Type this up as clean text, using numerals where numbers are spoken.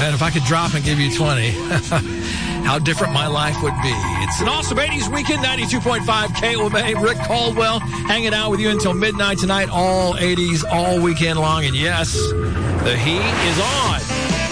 Man, if I could drop and give you 20, how different my life would be. It's an awesome 80s weekend, 92.5 KOMA. Rick Caldwell hanging out with you until midnight tonight, all 80s, all weekend long. And yes, the heat is on.